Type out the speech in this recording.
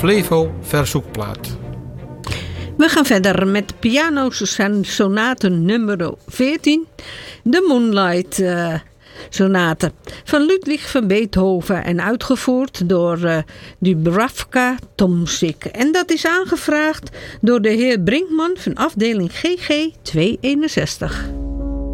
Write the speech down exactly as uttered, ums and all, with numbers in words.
Flevo verzoekplaat. We gaan verder met pianosonate nummer veertien. De Moonlight uh, Sonate van Ludwig van Beethoven en uitgevoerd door uh, Dubravka Tomsik. En dat is aangevraagd door de heer Brinkman van afdeling G G tweehonderdeenenzestig.